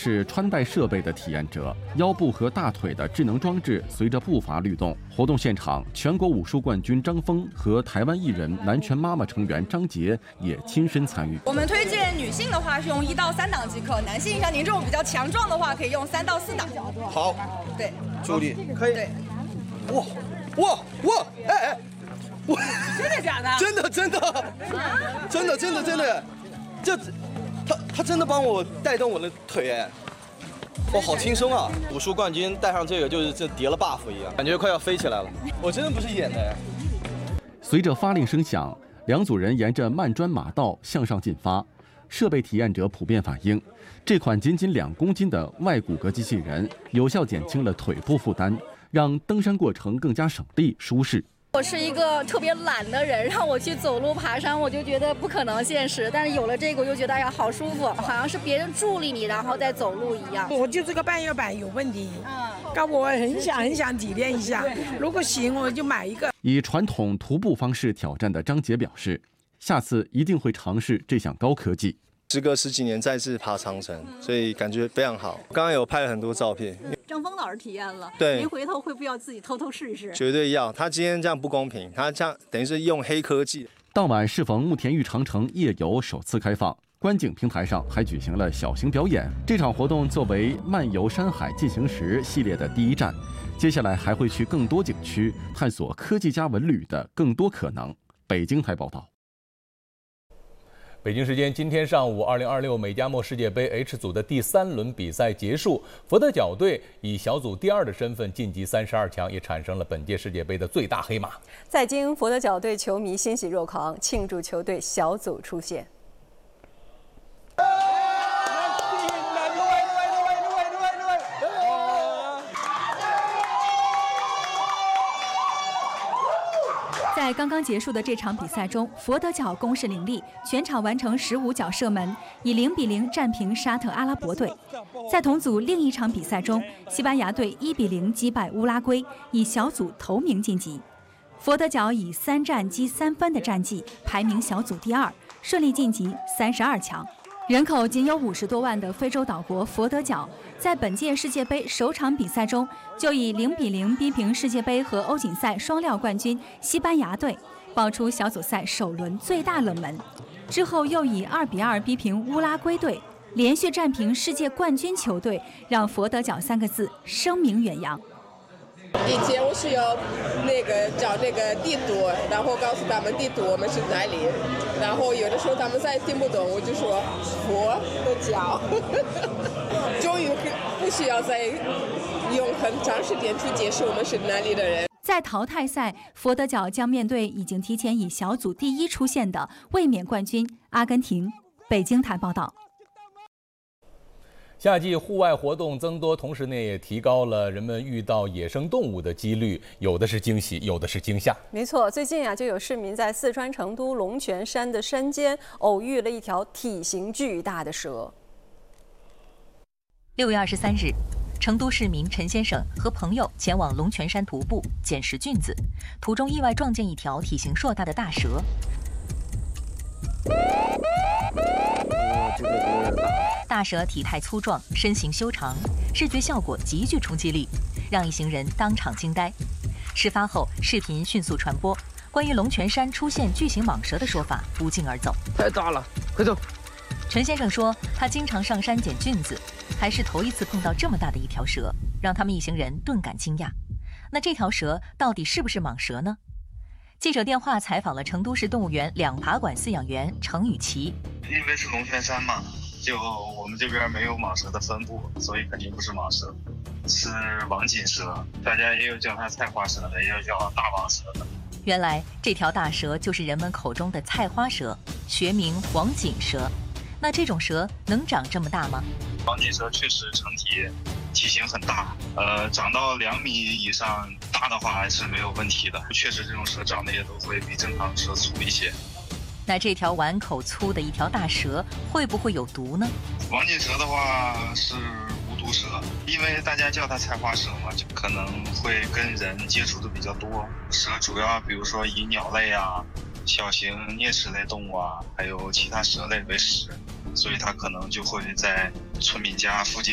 是穿戴设备的体验者，腰部和大腿的智能装置随着步伐律动。活动现场，全国武术冠军张峰和台湾艺人南拳妈妈成员张杰也亲身参与。 我们推荐女性的话是用1到3档即可，男性像您这种比较强壮的话，可以用3到4档。 好， 对， 助力可以。 对， 哇，哎，我真的假的？ 真的，真的，这他真的帮我带动我的腿哎。哇，好轻松啊！武术冠军戴上这个就是这叠了 buff 一样，感觉快要飞起来了。我真的不是演的。 随着发令声响，两组人沿着慢砖马道向上进发。设备体验者普遍反映，这款仅2公斤的外骨骼机器人有效减轻了腿部负担，让登山过程更加省力舒适。 我是一个特别懒的人，让我去走路爬山，我就觉得不可能现实。但是有了这个，我就觉得哎呀好舒服，好像是别人助力你，然后再走路一样。 我就这个半月板有问题，我很想体验一下，如果行我就买一个。 以传统徒步方式挑战的张杰表示，下次一定会尝试这项高科技。 时隔10几年再次爬长城，所以感觉非常好。刚刚有拍了很多照片。 张峰老师体验了， 对， 您回头会不会要自己偷偷试一试？ 绝对要。他今天这样不公平，他这样等于是用黑科技。 当晚适逢慕田峪长城夜游首次开放，观景平台上还举行了小型表演。这场活动作为漫游山海进行时系列的第1站，接下来还会去更多景区，探索科技加文旅的更多可能。北京台报道。 北京时间今天上午，2026美加墨世界杯 H 组的第3轮比赛结束，佛得角队以小组第2的身份晋级32强，也产生了本届世界杯的最大黑马。 在京，佛得角队球迷欣喜若狂，庆祝球队小组出线。 在刚刚结束的这场比赛中，佛得角攻势凌厉，全场完成15脚射门，以0-0战平沙特阿拉伯队。在同组另一场比赛中，西班牙队1-0击败乌拉圭，以小组头名晋级。佛得角以3战积3分的战绩排名小组第2，顺利晋级32强。人口仅有50多万的非洲岛国佛得角，在本届世界杯首场比赛中就以0-0逼平世界杯和欧锦赛双料冠军西班牙队，爆出小组赛首轮最大冷门。之后又以2-2逼平乌拉圭队，连续战平世界冠军球队，让佛得角3个字声名远扬。 以前我是要找那个地图，然后告诉他们地图我们是哪里，然后有的时候他们再听不懂，我就说佛得角，终于不需要再用很长时间去解释我们是哪里的人。 在淘汰赛，佛得角将面对已经提前以小组第1出线的卫冕冠军阿根廷。北京台报道。 夏季户外活动增多，同时呢也提高了人们遇到野生动物的几率，有的是惊喜，有的是惊吓。 没错，最近就有市民在四川成都龙泉山的山间偶遇了一条体型巨大的蛇。 6月23日，成都市民陈先生和朋友前往龙泉山徒步捡拾菌子，途中意外撞见一条体型硕大的大蛇。大蛇体态粗壮，身形修长，视觉效果极具冲击力，让一行人当场惊呆。事发后，视频迅速传播，关于龙泉山出现巨型蟒蛇的说法不胫而走。 太大了，快走！ 陈先生说，他经常上山捡菌子，还是头一次碰到这么大的一条蛇，让他们一行人顿感惊讶。那这条蛇到底是不是蟒蛇呢？记者电话采访了成都市动物园两爬馆饲养员程雨琦。 因为是龙泉山嘛，就我们这边没有蟒蛇的分布，所以肯定不是蟒蛇，是王锦蛇。大家也有叫它菜花蛇的，也有叫大王蛇的。 原来这条大蛇就是人们口中的菜花蛇，学名黄锦蛇。那这种蛇能长这么大吗？ 黄锦蛇确实成体型很大，长到2米以上，大的话还是没有问题的。确实这种蛇长得也都会比正常蛇粗一些。 那这条碗口粗的一条大蛇会不会有毒呢？ 黄锦蛇的话是无毒蛇，因为大家叫它菜花蛇嘛，就可能会跟人接触的比较多。蛇主要比如说以鸟类啊、小型啮齿类动物啊，还有其他蛇类为食，所以它可能就会在村民家附近